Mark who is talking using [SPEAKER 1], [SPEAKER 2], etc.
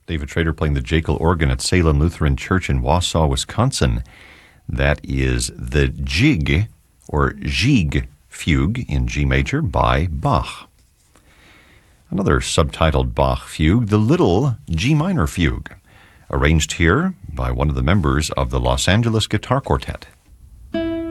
[SPEAKER 1] David Trader playing the Jekyll organ at Salem Lutheran Church in Wausau, Wisconsin. That is the Jig, or Gigue Fugue in G major by Bach. Another subtitled Bach fugue, the Little G minor Fugue, arranged here by one of the members of the Los Angeles Guitar Quartet.